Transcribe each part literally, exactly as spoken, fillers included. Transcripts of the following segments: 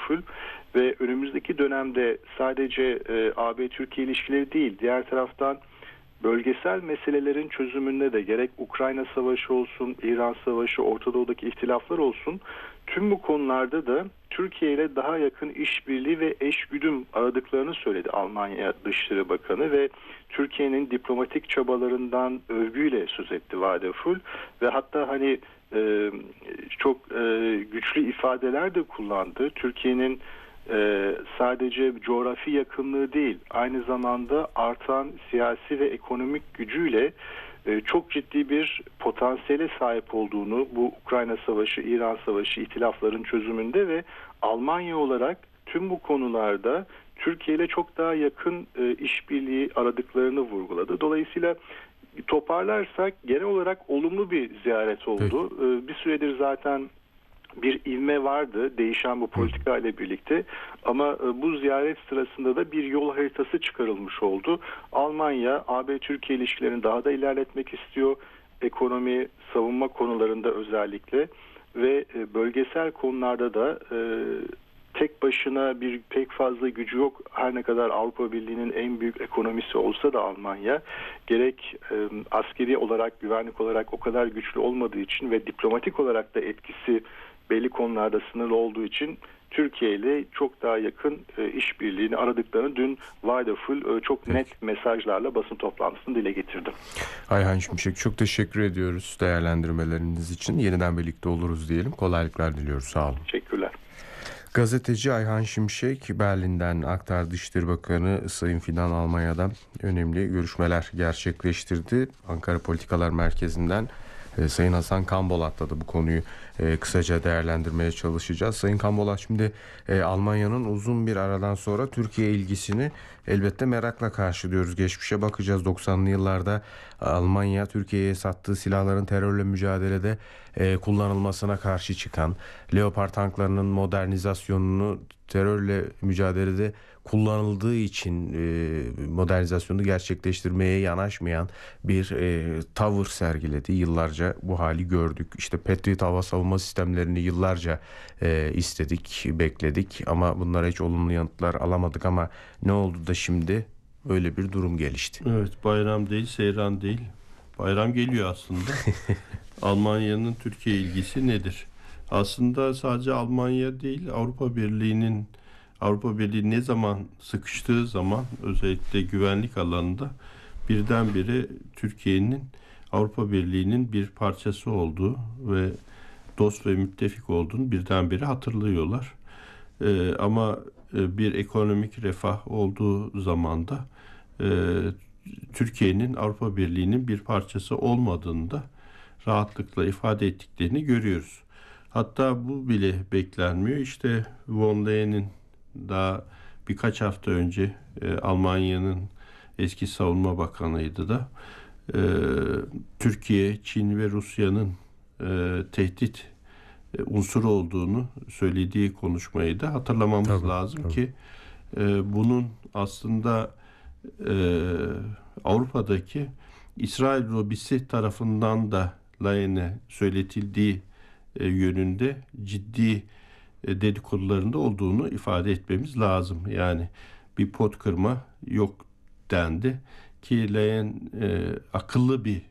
Wonderful ve önümüzdeki dönemde sadece e, A B-Türkiye ilişkileri değil, diğer taraftan bölgesel meselelerin çözümünde de gerek Ukrayna Savaşı olsun, İran Savaşı, Orta Doğu'daki ihtilaflar olsun, tüm bu konularda da Türkiye ile daha yakın işbirliği ve eşgüdüm aradıklarını söyledi Almanya Dışişleri Bakanı ve Türkiye'nin diplomatik çabalarından övgüyle söz etti Wonderful ve hatta hani e, çok e, güçlü ifadeler de kullandı. Türkiye'nin Ee, sadece coğrafi yakınlığı değil, aynı zamanda artan siyasi ve ekonomik gücüyle e, çok ciddi bir potansiyele sahip olduğunu bu Ukrayna Savaşı, İran Savaşı ihtilafların çözümünde ve Almanya olarak tüm bu konularda Türkiye ile çok daha yakın e, işbirliği aradıklarını vurguladı. Dolayısıyla toparlarsak genel olarak olumlu bir ziyaret oldu. Ee, bir süredir zaten bir ivme vardı değişen bu politika ile birlikte ama bu ziyaret sırasında da bir yol haritası çıkarılmış oldu. Almanya A B-Türkiye ilişkilerini daha da ilerletmek istiyor. Ekonomi, savunma konularında özellikle ve bölgesel konularda da e, tek başına bir pek fazla gücü yok. Her ne kadar Avrupa Birliği'nin en büyük ekonomisi olsa da Almanya gerek e, askeri olarak, güvenlik olarak o kadar güçlü olmadığı için ve diplomatik olarak da etkisi belli konularda sınırlı olduğu için Türkiye ile çok daha yakın e, işbirliğini aradıklarını dün Wonderful e, çok Peki. net mesajlarla basın toplantısında dile getirdi. Ayhan Şimşek, çok teşekkür ediyoruz değerlendirmeleriniz için. Yeniden birlikte oluruz diyelim. Kolaylıklar diliyoruz. Sağ olun. Teşekkürler. Gazeteci Ayhan Şimşek Berlin'den aktardı. Dışişleri Bakanı Sayın Fidan Almanya'da önemli görüşmeler gerçekleştirdi. Ankara Politikalar Merkezi'nden e, Sayın Hasan Kambolat'la da bu konuyu e, kısaca değerlendirmeye çalışacağız. Sayın Kambolat, şimdi e, Almanya'nın uzun bir aradan sonra Türkiye ilgisini elbette merakla karşılıyoruz. Geçmişe bakacağız. doksanlı yıllarda Almanya Türkiye'ye sattığı silahların terörle mücadelede e, kullanılmasına karşı çıkan, Leopard tanklarının modernizasyonunu terörle mücadelede kullanıldığı için e, modernizasyonu gerçekleştirmeye yanaşmayan bir e, tavır sergiledi. Yıllarca bu hali gördük. İşte Patriot hava savunma sistemlerini yıllarca e, istedik, bekledik ama bunlara hiç olumlu yanıtlar alamadık ama ne oldu da şimdi öyle bir durum gelişti. Evet, bayram değil, seyran değil. Bayram geliyor aslında. Almanya'nın Türkiye ilgisi nedir? Aslında sadece Almanya değil, Avrupa Birliği'nin Avrupa Birliği ne zaman sıkıştığı zaman özellikle güvenlik alanında birdenbire Türkiye'nin Avrupa Birliği'nin bir parçası olduğu ve dost ve müttefik olduğunu birdenbire hatırlıyorlar. Ee, ama bir ekonomik refah olduğu zaman da e, Türkiye'nin Avrupa Birliği'nin bir parçası olmadığını da rahatlıkla ifade ettiklerini görüyoruz. Hatta bu bile beklenmiyor. İşte von Leyen'in daha birkaç hafta önce e, Almanya'nın eski savunma bakanıydı da e, Türkiye, Çin ve Rusya'nın e, tehdit e, unsuru olduğunu söylediği konuşmayı da hatırlamamız tabii, lazım tabii. ki e, bunun aslında e, Avrupa'daki İsrail lobisi tarafından da Leyen'e söyletildiği e, yönünde ciddi e, dedikodularında olduğunu ifade etmemiz lazım. Yani bir pot kırma yok dendi ki Leyen e, akıllı bir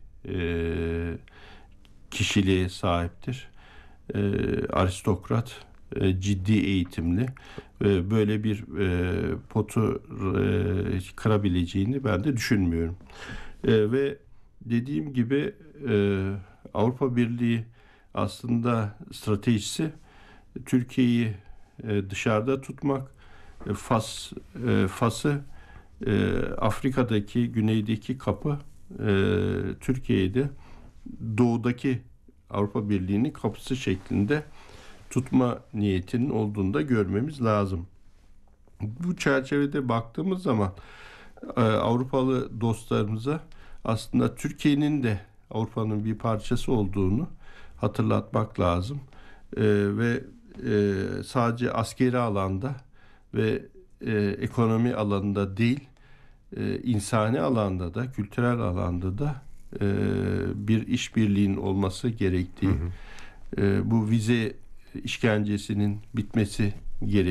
e, kişiliğe sahiptir. E, aristokrat, e, ciddi eğitimli ve böyle bir e, potu e, kırabileceğini ben de düşünmüyorum. E, ve dediğim gibi e, Avrupa Birliği aslında stratejisi Türkiye'yi e, dışarıda tutmak, e, Fas e, Fas'ı e, Afrika'daki güneydeki kapı, e, Türkiye'de doğudaki Avrupa Birliği'nin kapısı şeklinde tutma niyetinin olduğunu da görmemiz lazım. Bu çerçevede baktığımız zaman e, Avrupalı dostlarımıza aslında Türkiye'nin de Avrupa'nın bir parçası olduğunu hatırlatmak lazım. E, ve e, sadece askeri alanda ve e, ekonomi alanında değil, e, insani alanda da, kültürel alanda da e, bir işbirliğinin olması gerektiği, hı hı. E, bu vize işkencesinin bitmesi gerekiyor.